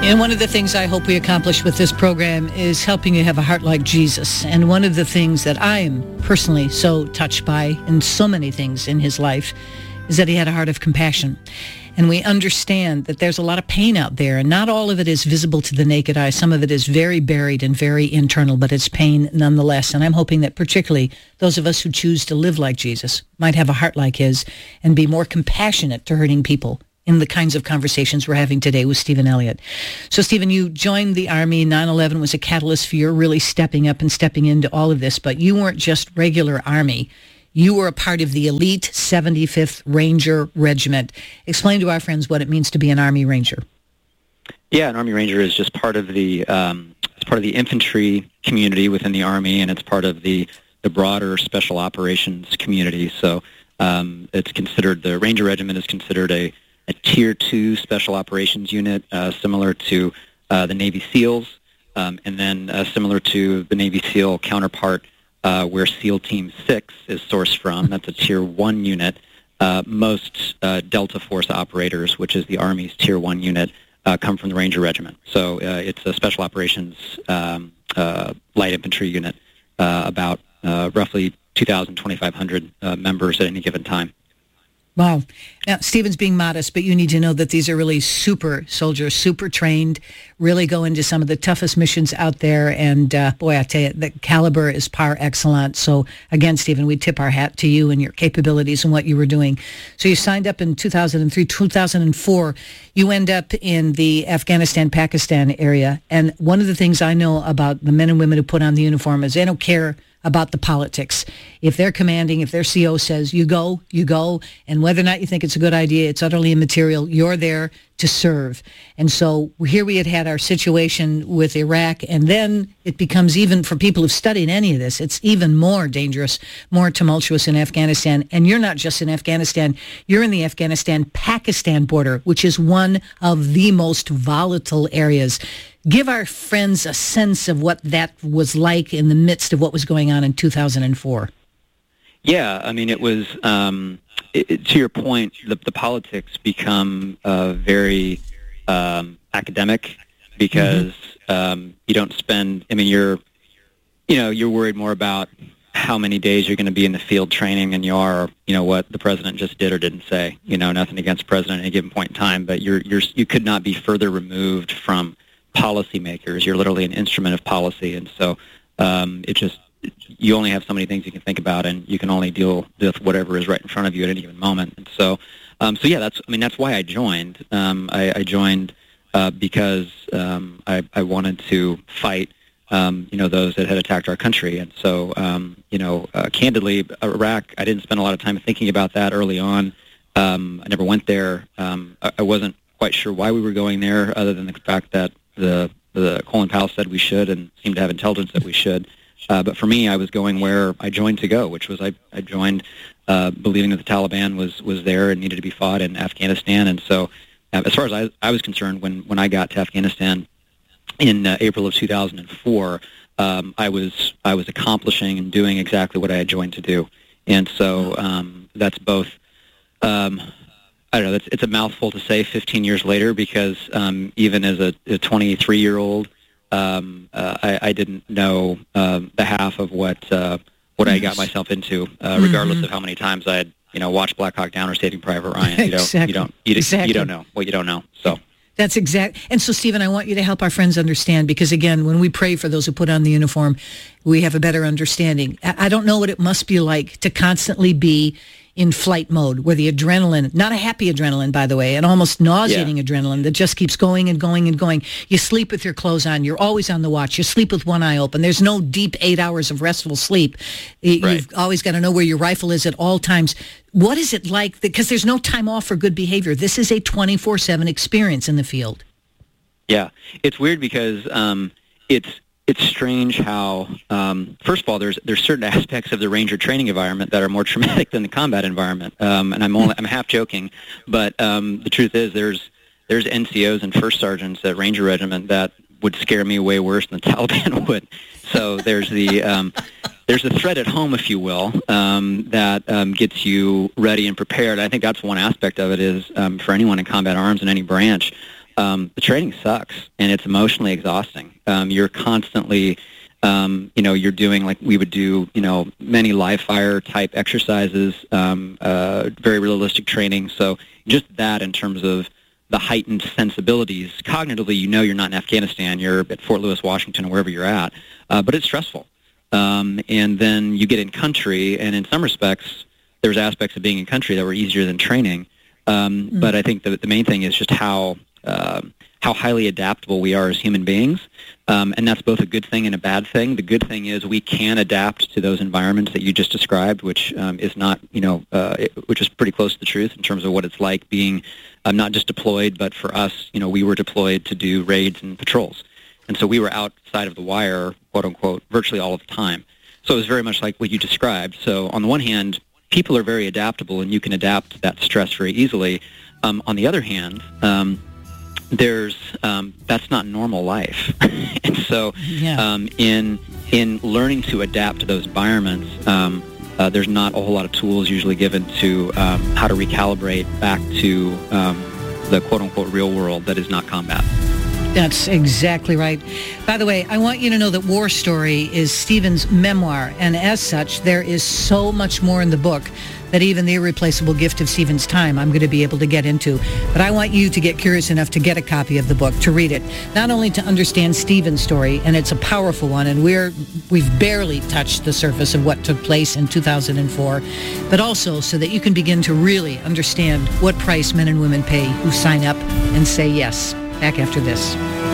And one of the things I hope we accomplish with this program is helping you have a heart like Jesus. And one of the things that I am personally so touched by in so many things in his life is that he had a heart of compassion. And we understand that there's a lot of pain out there, and not all of it is visible to the naked eye. Some of it is very buried and very internal, but it's pain nonetheless. And I'm hoping that particularly those of us who choose to live like Jesus might have a heart like his and be more compassionate to hurting people in the kinds of conversations we're having today with Stephen Elliott. So, Stephen, you joined the Army. 9/11 was a catalyst for your really stepping up and stepping into all of this, but you weren't just regular Army. You were a part of the elite 75th Ranger Regiment. Explain to our friends what it means to be an Army Ranger. Yeah, an Army Ranger is just part of the infantry community within the Army, and it's part of the broader special operations community. So it's considered, the Ranger Regiment is considered a Tier 2 special operations unit, similar to the Navy SEALs, and then similar to the Navy SEAL counterpart, where SEAL Team 6 is sourced from. That's a Tier 1 unit. Most Delta Force operators, which is the Army's Tier 1 unit, come from the Ranger Regiment. So it's a special operations light infantry unit, about roughly 2,000, 2,500 members at any given time. Wow. Now, Stephen's being modest, but you need to know that these are really super soldiers, super trained, really go into some of the toughest missions out there. And boy, I tell you, the caliber is par excellence. So again, Stephen, we tip our hat to you and your capabilities and what you were doing. So you signed up in 2003, 2004. You end up in the Afghanistan-Pakistan area. And one of the things I know about the men and women who put on the uniform is they don't care about the politics. If they're commanding, if their CO says, you go, and whether or not you think it's a good idea, it's utterly immaterial. You're there to serve. And so here we had our situation with Iraq, and then it becomes, even for people who've studied any of this, it's even more dangerous, more tumultuous in Afghanistan. And you're not just in Afghanistan, you're in the Afghanistan-Pakistan border, which is one of the most volatile areas. Give our friends a sense of what that was like in the midst of what was going on in 2004. Yeah, I mean, it was, to your point, the politics become very academic because you don't spend, I mean, you're worried more about how many days you're going to be in the field training than you are, what the president just did or didn't say. Nothing against the president at any given point in time, but you could not be further removed from policymakers. You're literally an instrument of policy, and so you only have so many things you can think about, and you can only deal with whatever is right in front of you at any given moment. And so yeah, that's why I joined. I joined because I wanted to fight those that had attacked our country, and so candidly, Iraq, I didn't spend a lot of time thinking about that early on. I never went there. I wasn't quite sure why we were going there, other than the fact that the Colin Powell said we should and seemed to have intelligence that we should. But for me, I was going where I joined to go, which was I joined believing that the Taliban was there and needed to be fought in Afghanistan. And so as far as I was concerned, when I got to Afghanistan in April of 2004, I was accomplishing and doing exactly what I had joined to do. And so that's both... I don't know, it's a mouthful to say 15 years later, because even as a 23-year-old, I didn't know the half of what I got myself into, regardless of how many times I had watched Black Hawk Down or Saving Private Ryan. You don't know what you don't know. So that's exact. And so, Stephen, I want you to help our friends understand, because again, when we pray for those who put on the uniform, we have a better understanding. I don't know what it must be like to constantly be in flight mode, where the adrenaline, not a happy adrenaline, by the way, an almost nauseating adrenaline that just keeps going and going and going. You sleep with your clothes on. You're always on the watch. You sleep with one eye open. There's no deep 8 hours of restful sleep. You've always got to know where your rifle is at all times. What is it like? Because there's no time off for good behavior. This is a 24/7 experience in the field. Yeah, it's weird because it's strange how, first of all, there's certain aspects of the Ranger training environment that are more traumatic than the combat environment. And I'm half joking, but the truth is there's NCOs and first sergeants at Ranger Regiment that would scare me way worse than the Taliban would. So there's the threat at home, if you will, that gets you ready and prepared. I think that's one aspect of it is for anyone in combat arms in any branch. the training sucks, and it's emotionally exhausting. You're constantly, you're doing like we would do, many live fire type exercises, very realistic training. So just that in terms of the heightened sensibilities, cognitively, you're not in Afghanistan, you're at Fort Lewis, Washington, or wherever you're at, but it's stressful. And then you get in country, and in some respects, there's aspects of being in country that were easier than training. But I think the main thing is just how highly adaptable we are as human beings, and that's both a good thing and a bad thing. The good thing is we can adapt to those environments that you just described, which is not, which is pretty close to the truth in terms of what it's like being not just deployed, but for us, we were deployed to do raids and patrols, and so we were outside of the wire, quote unquote, virtually all of the time. So it was very much like what you described. So on the one hand, people are very adaptable, and you can adapt to that stress very easily. On the other hand, that's not normal life, and so in learning to adapt to those environments, there's not a whole lot of tools usually given to how to recalibrate back to the quote unquote real world that is not combat. That's exactly right. By the way, I want you to know that War Story is Stephen's memoir, and as such, there is so much more in the book that even the irreplaceable gift of Stephen's time I'm going to be able to get into. But I want you to get curious enough to get a copy of the book, to read it, not only to understand Stephen's story, and it's a powerful one, and we've barely touched the surface of what took place in 2004, but also so that you can begin to really understand what price men and women pay who sign up and say yes. Back after this.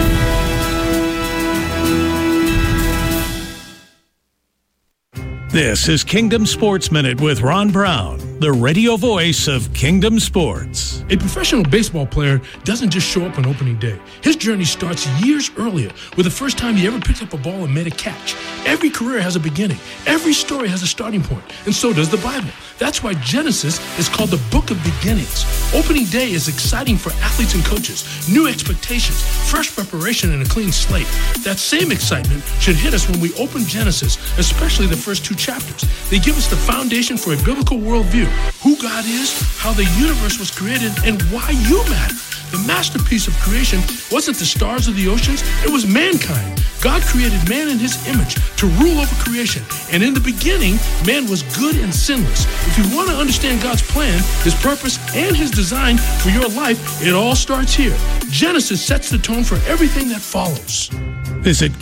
This is Kingdom Sports Minute with Ron Brown, the radio voice of Kingdom Sports. A professional baseball player doesn't just show up on opening day. His journey starts years earlier with the first time he ever picked up a ball and made a catch. Every career has a beginning. Every story has a starting point, and so does the Bible. That's why Genesis is called the Book of Beginnings. Opening day is exciting for athletes and coaches. New expectations, fresh preparation, and a clean slate. That same excitement should hit us when we open Genesis, especially the first 2 chapters. They give us the foundation for a biblical worldview, who God is, how the universe was created, and why you matter. The masterpiece of creation wasn't the stars or the oceans, it was mankind. God created man in his image to rule over creation. And in the beginning, man was good and sinless. If you want to understand God's plan, his purpose, and his design for your life, it all starts here. Genesis sets the tone for everything that follows. Visit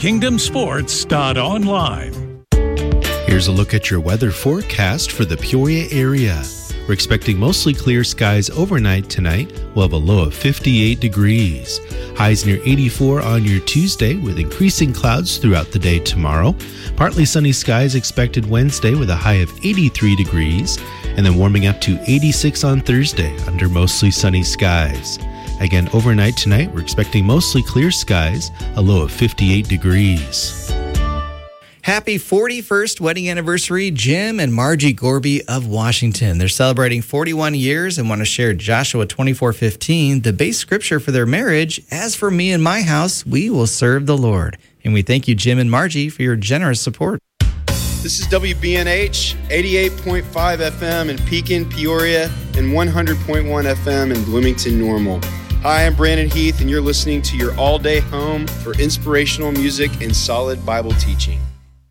kingdomsports.online. Here's a look at your weather forecast for the Peoria area. We're expecting mostly clear skies overnight tonight. We'll have a low of 58 degrees. Highs near 84 on your Tuesday with increasing clouds throughout the day tomorrow. Partly sunny skies expected Wednesday with a high of 83 degrees. And then warming up to 86 on Thursday under mostly sunny skies. Again, overnight tonight, we're expecting mostly clear skies, a low of 58 degrees. Happy 41st wedding anniversary, Jim and Margie Gorby of Washington. They're celebrating 41 years and want to share Joshua 24:15, the base scripture for their marriage. As for me and my house, we will serve the Lord. And we thank you, Jim and Margie, for your generous support. This is WBNH, 88.5 FM in Pekin, Peoria, and 100.1 FM in Bloomington, Normal. Hi, I'm Brandon Heath, and you're listening to your all-day home for inspirational music and solid Bible teaching.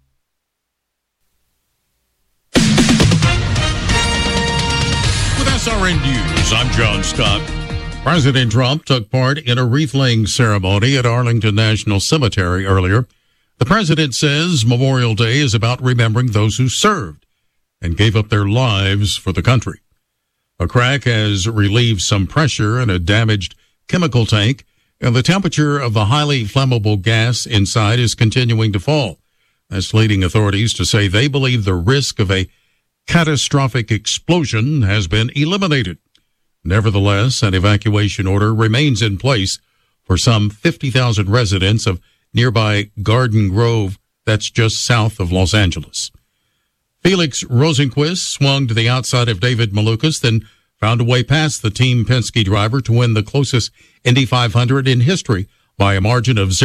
SRN News, I'm John Scott. President Trump took part in a wreath-laying ceremony at Arlington National Cemetery earlier. The president says Memorial Day is about remembering those who served and gave up their lives for the country. A crack has relieved some pressure in a damaged chemical tank, and the temperature of the highly flammable gas inside is continuing to fall. That's leading authorities to say they believe the risk of a catastrophic explosion has been eliminated. Nevertheless, an evacuation order remains in place for some 50,000 residents of nearby Garden Grove, that's just south of Los Angeles. Felix Rosenqvist swung to the outside of David Malukas, then found a way past the Team Penske driver to win the closest Indy 500 in history by a margin of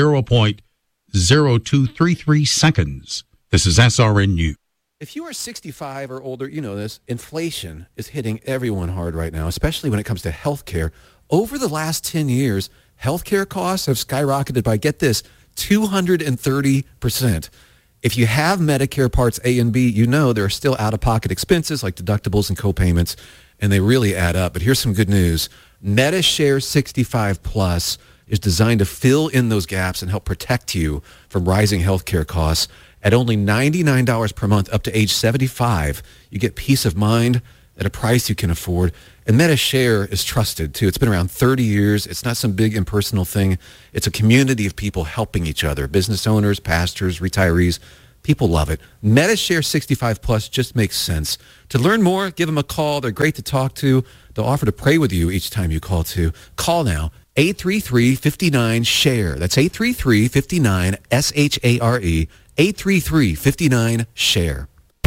0.0233 seconds. This is SRN News. If you are 65 or older, you know this, inflation is hitting everyone hard right now, especially when it comes to health care. Over the last 10 years, healthcare costs have skyrocketed by, get this, 230%. If you have Medicare Parts A and B, you know there are still out-of-pocket expenses like deductibles and co-payments, and they really add up. But here's some good news. MediShare 65 Plus is designed to fill in those gaps and help protect you from rising healthcare costs. At only $99 per month up to age 75, you get peace of mind at a price you can afford. And MediShare is trusted, too. It's been around 30 years. It's not some big impersonal thing. It's a community of people helping each other, business owners, pastors, retirees. People love it. MediShare 65 Plus just makes sense. To learn more, give them a call. They're great to talk to. They'll offer to pray with you each time you call, too. Call now, 833-59-SHARE. That's 833-59-SHARE, 833-59-SHARE.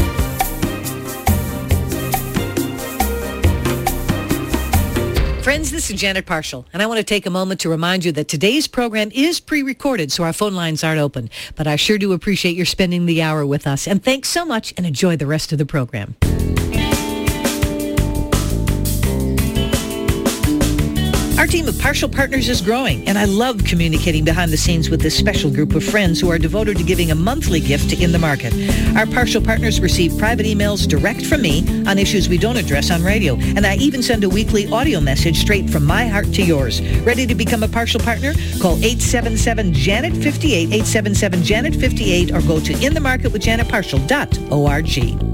Friends, this is Janet Parshall, and I want to take a moment to remind you that today's program is pre-recorded, so our phone lines aren't open. But I sure do appreciate your spending the hour with us. And thanks so much, and enjoy the rest of the program. Our team of Partial Partners is growing, and I love communicating behind the scenes with this special group of friends who are devoted to giving a monthly gift to In the Market. Our Partial Partners receive private emails direct from me on issues we don't address on radio, and I even send a weekly audio message straight from my heart to yours. Ready to become a Partial Partner? Call 877-JANET-58, 877-JANET-58, or go to inthemarketwithjanetparshall.org.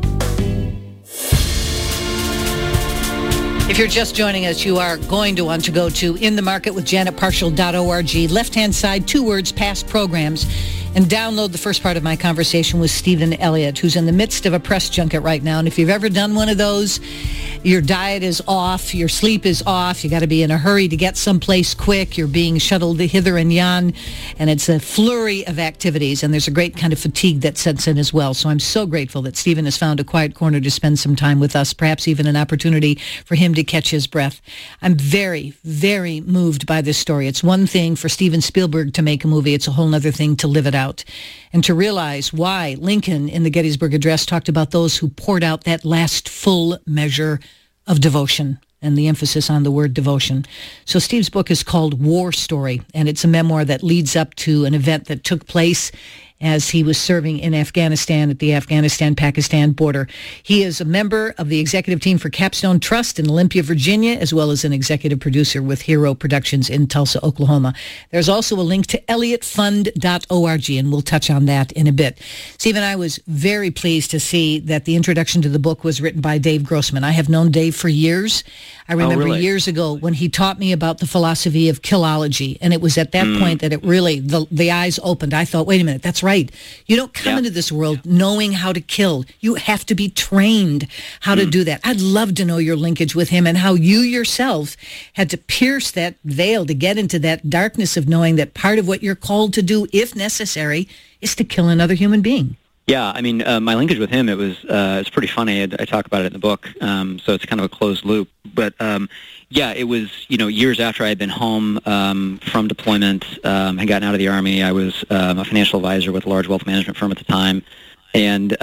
If you're just joining us, you are going to want to go to inthemarketwithjanetparshall.org. Left-hand side, 2 words, past programs, and download the first part of my conversation with Stephen Elliott, who's in the midst of a press junket right now. And if you've ever done one of those, your diet is off, your sleep is off, you got to be in a hurry to get someplace quick, you're being shuttled hither and yon, and it's a flurry of activities, and there's a great kind of fatigue that sets in as well. So I'm so grateful that Stephen has found a quiet corner to spend some time with us, perhaps even an opportunity for him to catch his breath. I'm very, very moved by this story. It's one thing for Steven Spielberg to make a movie. It's a whole other thing to live it out. And to realize why Lincoln in the Gettysburg Address talked about those who poured out that last full measure of devotion, and the emphasis on the word devotion. So Steve's book is called War Story, and it's a memoir that leads up to an event that took place as he was serving in Afghanistan at the Afghanistan-Pakistan border. He is a member of the executive team for Capstone Trust in Olympia, Virginia, as well as an executive producer with Hero Productions in Tulsa, Oklahoma. There's also a link to ElliottFund.org, and we'll touch on that in a bit. Steve and I was very pleased to see that the introduction to the book was written by Dave Grossman. I have known Dave for years. I remember years ago when he taught me about the philosophy of killology, and it was at that point that it really, the eyes opened. I thought, wait a minute, that's right. You don't come into this world knowing how to kill. You have to be trained how to do that. I'd love to know your linkage with him and how you yourself had to pierce that veil to get into that darkness of knowing that part of what you're called to do, if necessary, is to kill another human being. Yeah, I mean, my linkage with him, it's pretty funny. I talk about it in the book, so it's kind of a closed loop. But yeah, it was, years after I had been home from deployment, had gotten out of the Army. I was a financial advisor with a large wealth management firm at the time, and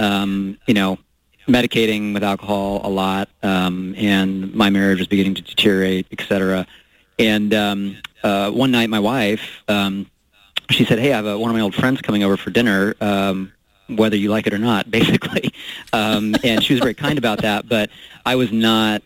medicating with alcohol a lot, and my marriage was beginning to deteriorate, et cetera. And one night, my wife, she said, "Hey, I have one of my old friends coming over for dinner." Whether you like it or not, basically. And she was very kind about that, but I was not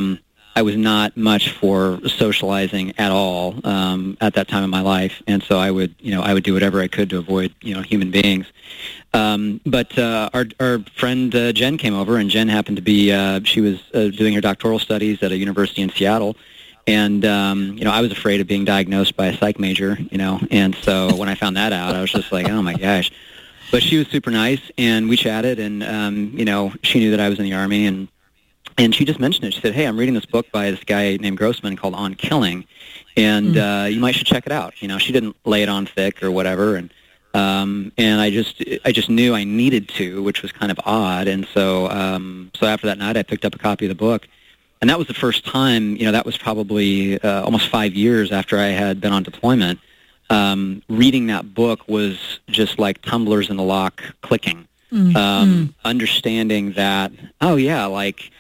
much for socializing at all at that time in my life, and so I would do whatever I could to avoid human beings. But our friend Jen came over, and Jen happened to be she was doing her doctoral studies at a university in Seattle. And, I was afraid of being diagnosed by a psych major, and so when I found that out, I was just like, oh my gosh. But she was super nice, and we chatted, and, she knew that I was in the Army, and she just mentioned it. She said, hey, I'm reading this book by this guy named Grossman called On Killing, and you might should check it out. She didn't lay it on thick or whatever, and I just knew I needed to, which was kind of odd, and so after that night, I picked up a copy of the book, and that was the first time, that was probably almost 5 years after I had been on deployment. Reading that book was just like tumblers in the lock clicking. Understanding that,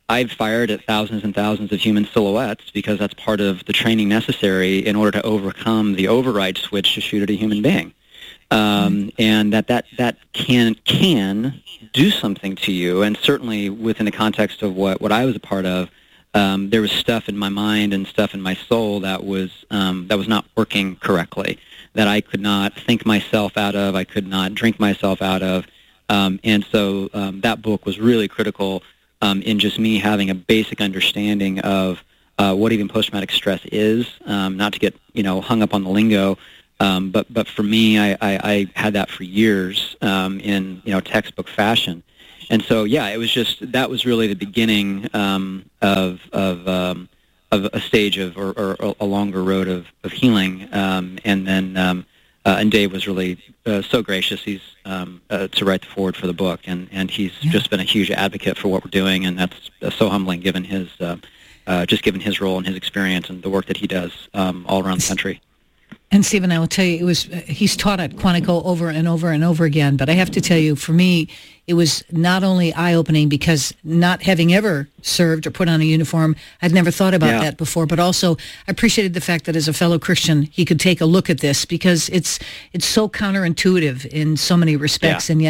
I've fired at thousands and thousands of human silhouettes because that's part of the training necessary in order to overcome the override switch to shoot at a human being. And that can do something to you. And certainly within the context of what I was a part of, there was stuff in my mind and stuff in my soul that was not working correctly, that I could not think myself out of, I could not drink myself out of. And so that book was really critical in just me having a basic understanding of what even post-traumatic stress is, not to get hung up on the lingo, but for me, I had that for years in textbook fashion, and so it was just that was really the beginning of a stage of or a longer road of healing, and then. And Dave was really so gracious. He's to write the foreword for the book, and he's just been a huge advocate for what we're doing, and that's so humbling given his given his role and his experience and the work that he does all around the country. And Stephen, I will tell you, he's taught at Quantico over and over and over again. But I have to tell you, for me, it was not only eye-opening because not having ever served or put on a uniform, I'd never thought about that before. But also, I appreciated the fact that as a fellow Christian, he could take a look at this because it's so counterintuitive in so many respects, and yet